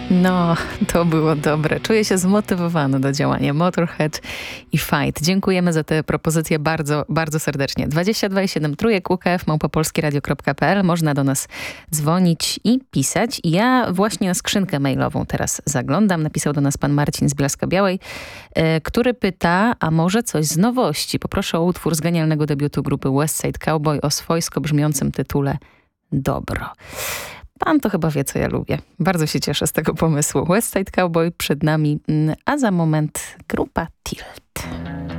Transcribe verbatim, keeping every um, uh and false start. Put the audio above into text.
No, to było dobre. Czuję się zmotywowany do działania. Motorhead i Fight. Dziękujemy za te propozycje bardzo, bardzo serdecznie. dwadzieścia dwa i siedem trójek U K F małpa polskieradio kropka p l. Można do nas dzwonić i pisać. Ja właśnie na skrzynkę mailową teraz zaglądam. Napisał do nas pan Marcin z Bielska-Białej, e, który pyta, a może coś z nowości? Poproszę o utwór z genialnego debiutu grupy West Side Cowboy o swojsko brzmiącym tytule Dobro. Pan to chyba wie, co ja lubię. Bardzo się cieszę z tego pomysłu. West Side Cowboy przed nami, a za moment grupa Tilt.